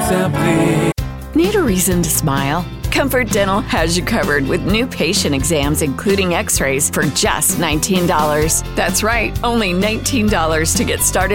Fairbré. Need a reason to smile? Comfort Dental has you covered with new patient exams, including x-rays, for just $19. That's right, only $19 to get started